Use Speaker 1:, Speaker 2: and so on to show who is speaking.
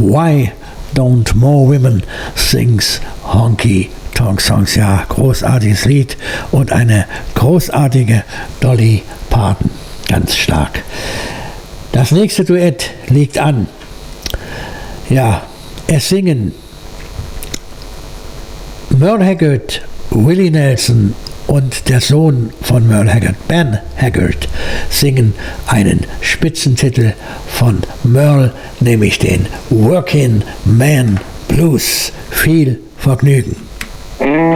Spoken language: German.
Speaker 1: Why Don't More Women Sings Honky Tonk Songs. Ja, großartiges Lied und eine großartige Dolly Parton. Ganz stark. Das nächste Duett liegt an. Ja, es singen Merle Haggard, Willie Nelson und der Sohn von Merle Haggard, Ben Haggard, singen einen Spitzentitel von Merle, nämlich den Working Man Blues. Viel Vergnügen.